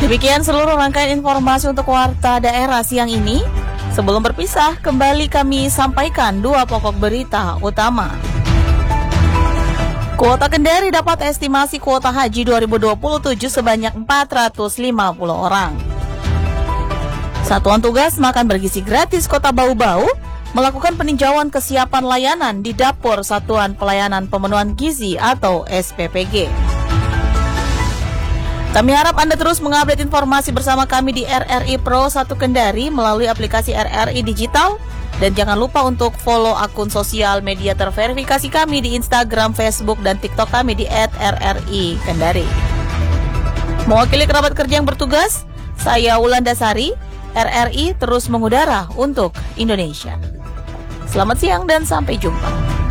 Demikian seluruh rangkaian informasi untuk Warta Daerah siang ini. Sebelum berpisah, kembali kami sampaikan dua pokok berita utama. Kuota Kendari dapat estimasi kuota haji 2027 sebanyak 450 orang. Satuan Tugas Makan Bergizi Gratis Kota Bau-Bau melakukan peninjauan kesiapan layanan di Dapur Satuan Pelayanan Pemenuhan Gizi atau SPPG. Kami harap Anda terus mengupdate informasi bersama kami di RRI Pro 1 Kendari melalui aplikasi RRI Digital. Dan jangan lupa untuk follow akun sosial media terverifikasi kami di Instagram, Facebook, dan TikTok kami di @RRI Kendari. Mewakili kerabat kerja yang bertugas, saya Wulandasari, RRI terus mengudara untuk Indonesia. Selamat siang dan sampai jumpa.